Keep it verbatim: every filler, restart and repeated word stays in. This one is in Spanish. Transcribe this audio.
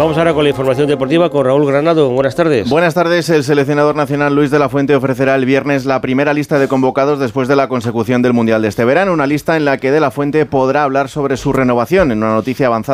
Vamos ahora con la información deportiva con Raúl Granado. Buenas tardes. Buenas tardes. El seleccionador nacional Luis de la Fuente ofrecerá el viernes la primera lista de convocados después de la consecución del Mundial de este verano. Una lista en la que de la Fuente podrá hablar sobre su renovación. En una noticia avanzada